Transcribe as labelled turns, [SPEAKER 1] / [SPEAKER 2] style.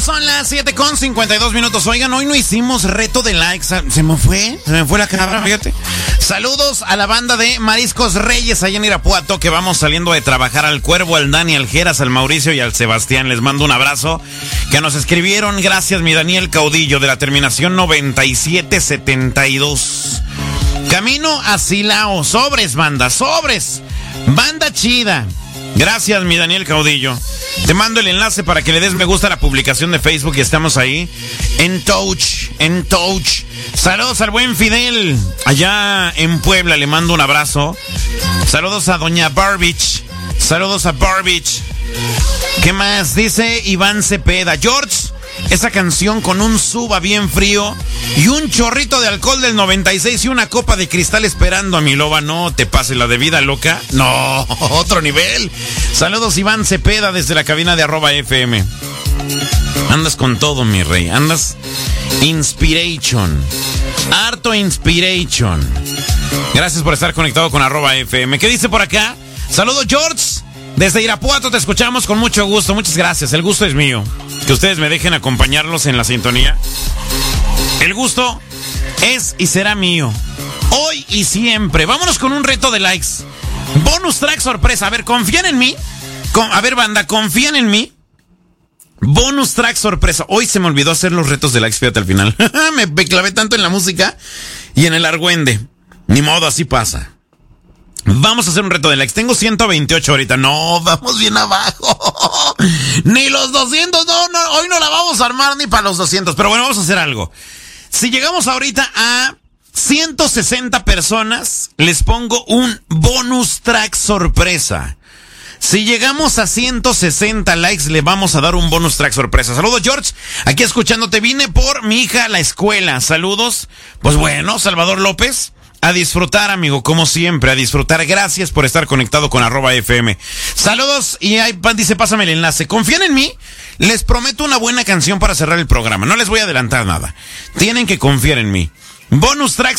[SPEAKER 1] Son las 7:52. Oigan, hoy no hicimos reto de likes. Se me fue la cabra, fíjate. Saludos a la banda de Mariscos Reyes allá en Irapuato, que vamos saliendo de trabajar. Al Cuervo, al Dani, al Geras, al Mauricio y al Sebastián. Les mando un abrazo. Que nos escribieron. Gracias, mi Daniel Caudillo, de la terminación 9772. Camino a Silao. Sobres, banda, sobres. Banda chida. Gracias, mi Daniel Caudillo. Te mando el enlace para que le des me gusta a la publicación de Facebook y estamos ahí. En touch. Saludos al buen Fidel. Allá en Puebla, le mando un abrazo. Saludos a doña Barbich. ¿Qué más? Dice Iván Cepeda. George, esa canción con un suba bien frío y un chorrito de alcohol del 96 y una copa de cristal esperando a mi loba. No te pases la de vida loca. No, otro nivel. Saludos, Iván Cepeda, desde la cabina de @FM. Andas con todo, mi rey. Andas inspiration. Harto inspiration. Gracias por estar conectado con @FM. ¿Qué dice por acá? Saludos, George. Desde Irapuato te escuchamos con mucho gusto. Muchas gracias. El gusto es mío. Que ustedes me dejen acompañarlos en la sintonía. El gusto es y será mío. Hoy y siempre. Vámonos con un reto de likes. Bonus track sorpresa. A ver, ¿confían en mí? A ver, banda, ¿confían en mí? Bonus track sorpresa. Hoy se me olvidó hacer los retos de likes, fíjate al final. Me clavé tanto en la música y en el argüende. Ni modo, así pasa. Vamos a hacer un reto de likes. Tengo 128 ahorita. No, vamos bien abajo. Ni los 200. No, hoy no la vamos a armar ni para los 200. Pero bueno, vamos a hacer algo. Si llegamos ahorita a 160 personas, les pongo un bonus track sorpresa. Si llegamos a 160 likes, le vamos a dar un bonus track sorpresa. Saludos, George. Aquí escuchándote. Vine por mi hija a la escuela. Saludos. Pues bueno, Salvador López. A disfrutar, amigo, como siempre, a disfrutar. Gracias por estar conectado con @FM. Saludos, y ahí dice, pásame el enlace. ¿Confían en mí? Les prometo una buena canción para cerrar el programa. No les voy a adelantar nada. Tienen que confiar en mí. Bonus track